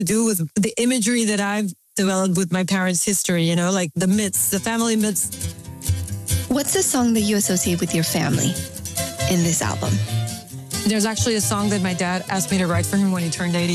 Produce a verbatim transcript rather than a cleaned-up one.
to do with the imagery that I've developed with my parents' history, you know, like the myths, the family myths. What's the song that you associate with your family in this album? There's actually a song that my dad asked me to write for him when he turned eighty.